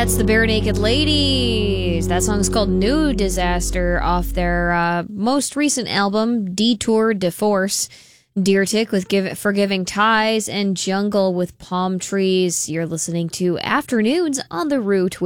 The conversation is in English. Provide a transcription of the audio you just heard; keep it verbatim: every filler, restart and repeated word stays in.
That's the Bare Naked Ladies. That song is called New Disaster off their uh, most recent album, Detour de Force. Deertick with Give Forgiving Ties and Jungle with Palm Trees. You're listening to Afternoons on the Root